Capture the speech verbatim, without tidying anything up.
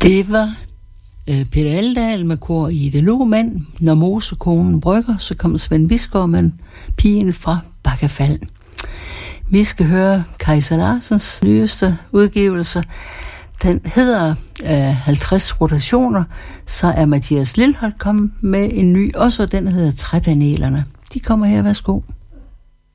Det var øh, Peter Aldahl med kor i Det Lugemand. Når mosekonen brygger, så kommer Svend Bisgaard med pigen fra Bakkefald. Vi skal høre Kajsa Larsens nyeste udgivelse. Den hedder øh, halvtreds rotationer. Så er Mathias Lilholt kommet med en ny, også den hedder Træpanelerne. De kommer her, værsgo.